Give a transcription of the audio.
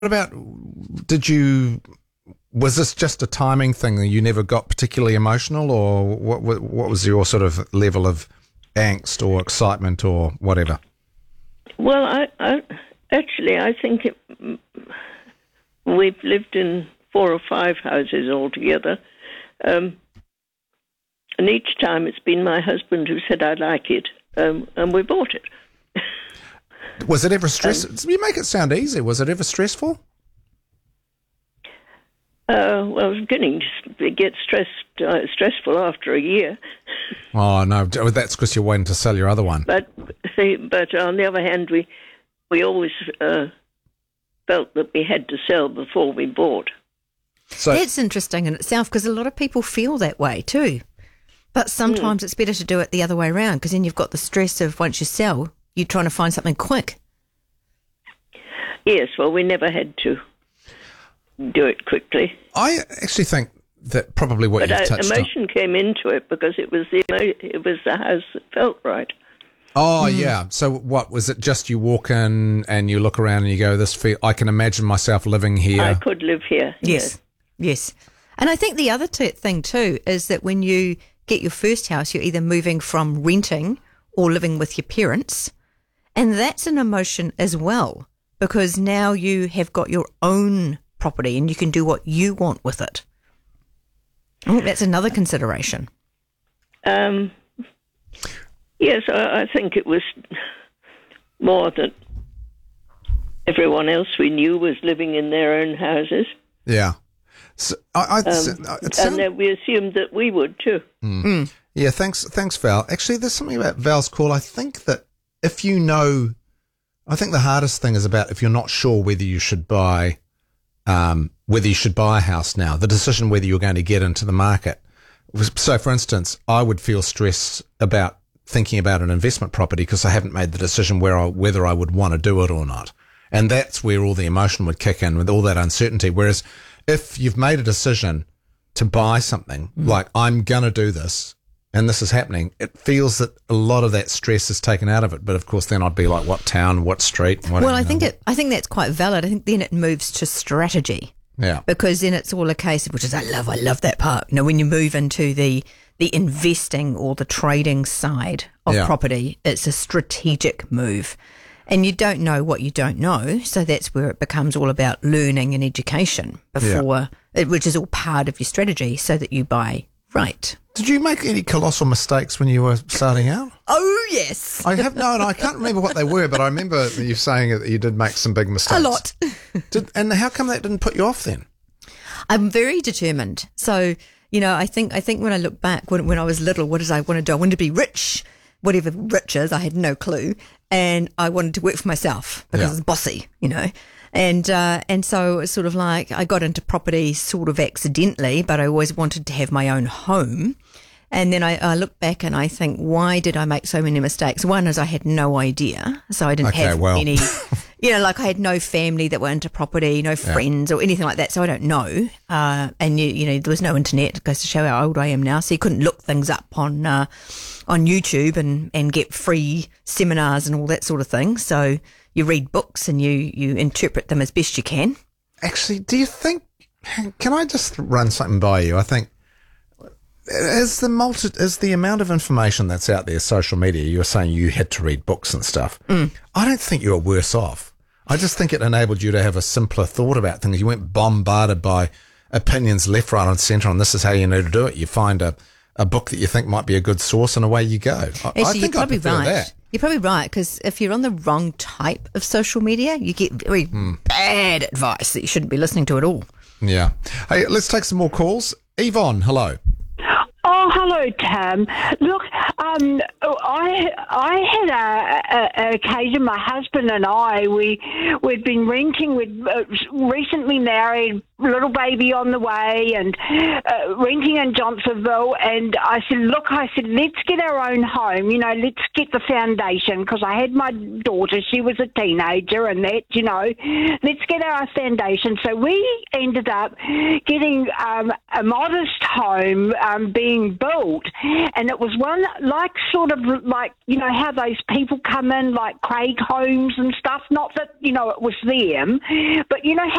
about, was this just a timing thing that you never got particularly emotional, or what was your sort of level of angst or excitement or whatever? Well, I think we've lived in 4 or 5 houses altogether. And each time it's been my husband who said, I like it, and we bought it. Was it ever stressful? You make it sound easy. Was it ever stressful? Well, I was beginning to get stressful after a year. Oh, no, that's because you're waiting to sell your other one. But on the other hand, we always felt that we had to sell before we bought. So that's interesting in itself, because a lot of people feel that way too. But sometimes it's better to do it the other way around, because then you've got the stress of once you sell, you're trying to find something quick. Yes, well, we never had to do it quickly. I actually think that probably what you've touched on... emotion came into it because it was the house that felt right. Oh, yeah. So what, was it just you walk in and you look around and you go, I can imagine myself living here. I could live here. Yes. And I think the other thing too is that when you get your first house, you're either moving from renting or living with your parents. And that's an emotion as well, because now you have got your own property and you can do what you want with it. I think that's another consideration. Yes, I think it was more that everyone else we knew was living in their own houses. Yeah. So and that we assumed that we would too. Yeah, thanks, Val. Actually, there's something about Val's call. I think that I think the hardest thing is about if you're not sure whether you should buy a house now, the decision whether you're going to get into the market. So, for instance, I would feel stress about thinking about an investment property because I haven't made the decision whether I would want to do it or not. And that's where all the emotion would kick in with all that uncertainty. Whereas if you've made a decision to buy something, like I'm going to do this and this is happening, it feels that a lot of that stress is taken out of it. But of course, then I'd be like, what town, what street? Well, I think that's quite valid. I think then it moves to strategy. Yeah. Because then it's all a case of, which is I love that part. You know, when you move into the investing or the trading side of property, it's a strategic move. And you don't know what you don't know, so that's where it becomes all about learning and education which is all part of your strategy so that you buy right. Did you make any colossal mistakes when you were starting out? Oh, yes. I can't remember what they were, but I remember you saying that you did make some big mistakes. A lot. And how come that didn't put you off then? I'm very determined. So, I think when I look back, when I was little, what did I want to do? I wanted to be rich. Whatever rich is, I had no clue. And I wanted to work for myself because I was bossy, And so it was sort of like I got into property sort of accidentally, but I always wanted to have my own home. And then I look back and I think, why did I make so many mistakes? One is I had no idea. So I didn't have any, like I had no family that were into property, no friends or anything like that. So I don't know. And there was no internet. It goes to show how old I am now. So you couldn't look things up on YouTube and get free seminars and all that sort of thing. So you read books and you interpret them as best you can. Actually, do you think, can I just run something by you? I think, is the amount of information that's out there, social media, you're saying you had to read books and stuff. I don't think you were worse off. I just think it enabled you to have a simpler thought about things. You weren't bombarded by opinions left, right and centre on this is how you need to do it. You find a book that you think might be a good source and away you go. Actually, I think you're probably right. That. You're probably right, because if you're on the wrong type of social media, you get very bad advice that you shouldn't be listening to at all. Yeah. Hey, let's take some more calls. Yvonne, hello. Oh, hello, Tam. Look, I had a occasion. My husband and I, we'd been renting with recently married, little baby on the way, and renting in Johnsonville. And I said, let's get our own home. Let's get the foundation, because I had my daughter. She was a teenager, and that, let's get our foundation. So we ended up getting a modest home, being being built, and it was one like sort of like, you know, how those people come in like Craig Homes and stuff. Not that, you know, it was them, but you know how